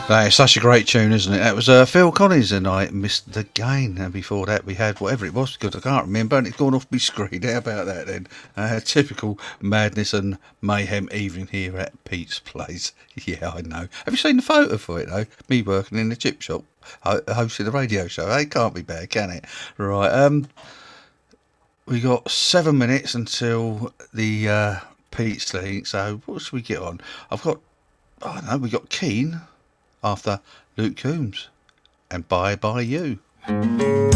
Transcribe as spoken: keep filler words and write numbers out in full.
That is such a great tune, isn't it? That was uh, Phil Collins and I Missed the Game. And before that, we had whatever it was, because I can't remember, and it's gone off my screen. How about that then? Uh, typical madness and mayhem evening here at Pete's Place. Yeah, I know. Have you seen the photo for it, though? Me working in the chip shop, ho- hosting the radio show. It can't be bad, can it? Right, um, we got seven minutes until the uh, Pete's thing, so what should we get on? I've got, I don't know, we got Keane after Luke Combs and Bye Bye You.